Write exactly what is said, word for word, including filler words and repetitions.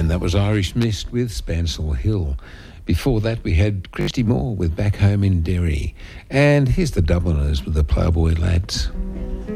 And that was Irish Mist with Spansel Hill. Before that, we had Christy Moore with Back Home in Derry. And here's the Dubliners with the Ploughboy Lads.